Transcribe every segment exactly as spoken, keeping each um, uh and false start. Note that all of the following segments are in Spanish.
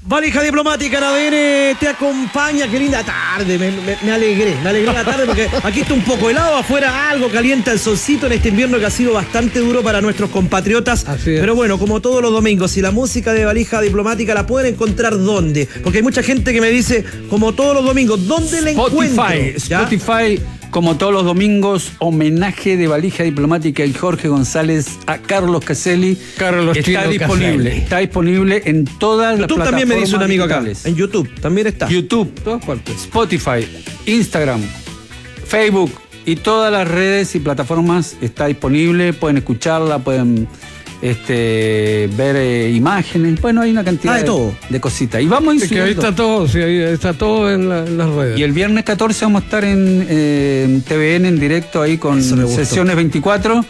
Valija diplomática en A D N te acompaña. Qué linda tarde, me, me, me alegré, me alegré la tarde porque aquí está un poco helado, afuera algo calienta el solcito en este invierno que ha sido bastante duro para nuestros compatriotas. Pero bueno, como todos los domingos, si la música de Valija diplomática la pueden encontrar ¿dónde? Porque hay mucha gente que me dice, como todos los domingos, ¿dónde la encuentro? Spotify, Spotify. Como todos los domingos, homenaje de Valija diplomática y Jorge González a Carlos Caselli. Carlos está Chino disponible, Caselli. está disponible en todas las YouTube plataformas también me dice un amigo digitales. acá. En YouTube también está. YouTube, Todas partes. Spotify, Instagram, Facebook y todas las redes y plataformas está disponible. Pueden escucharla, pueden este, ver eh, imágenes. Bueno, hay una cantidad Ah, de de, todo. de cositas. Y vamos a ir Es que ahí subiendo. está todo, sí, ahí está todo en, la- en las redes. Y el viernes catorce vamos a estar en, eh, en T V N en directo ahí con Eso me gustó. sesiones veinticuatro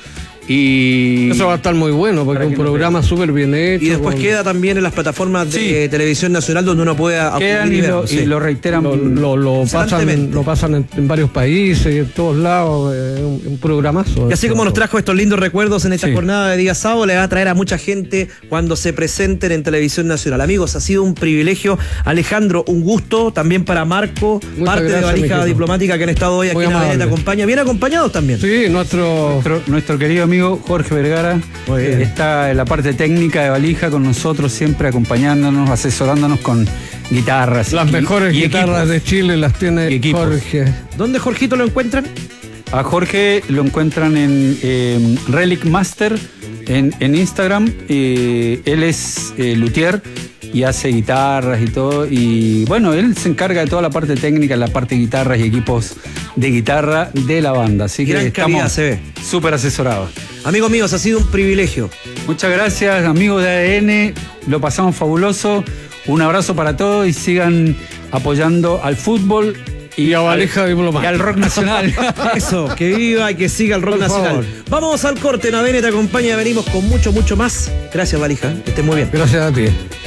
y Eso va a estar muy bueno, porque Para es un que lo programa súper bien hecho. Y después con- queda también en las plataformas de Sí. eh, televisión nacional donde uno pueda quedan acudir y verlo, lo, sí. y lo reiteran. Lo, lo, lo pasan, Constantemente. lo pasan en, en varios países y en todos lados. Es un, un programazo. Y así como nos trajo estos lindos recuerdos en esta Sí. jornada de día sábado, le va a traer a mucha gente cuando se presenten en televisión nacional. Amigos, ha sido un privilegio. Alejandro, un gusto. También para Marco, Muchas parte de gracias, Valija mijito. diplomática que han estado hoy aquí Muy en A D N te amable. acompaña. Bien acompañados también. Sí, nuestro... Nuestro, nuestro querido amigo Jorge Vergara Muy bien. eh, está en la parte técnica de Valija con nosotros, siempre acompañándonos, asesorándonos con guitarras. Las y- mejores y guitarras equipos. de Chile las Y tiene equipos. Jorge. ¿Dónde, Jorgito, lo encuentran? A Jorge lo encuentran en eh, Relic Master en, en Instagram. Eh, él es eh, luthier y hace guitarras y todo. Y bueno, él se encarga de toda la parte técnica, la parte de guitarras y equipos de guitarra de la banda. Así que Gran calidad estamos se ve. súper asesorados. Amigos míos, ha sido un privilegio. Muchas gracias, amigos de A D N. Lo pasamos fabuloso. Un abrazo para todos y sigan apoyando al fútbol Y a Valija al, diplomática. y al rock nacional. Eso, que viva y que siga el rock Por nacional. favor. Vamos al corte, en A D N te acompaña. Venimos con mucho, mucho más. Gracias, Valija. Que estés muy bien. Gracias a ti.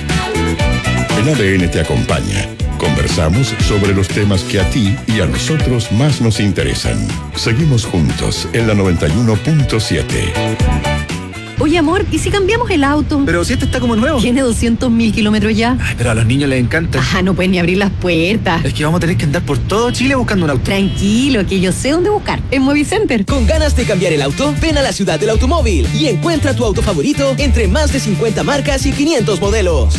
En A D N te acompaña. Conversamos sobre los temas que a ti y a nosotros más nos interesan. Seguimos juntos en la noventa y uno punto siete. Oye, amor, ¿y si cambiamos el auto? Pero si este está como nuevo. Tiene doscientos mil kilómetros ya. Ay, pero a los niños les encanta. Ajá, no pueden ni abrir las puertas. Es que vamos a tener que andar por todo Chile buscando un auto. Tranquilo, que yo sé dónde buscar. En Movicenter. ¿Con ganas de cambiar el auto? Ven a la ciudad del automóvil y encuentra tu auto favorito entre más de cincuenta marcas y quinientos modelos.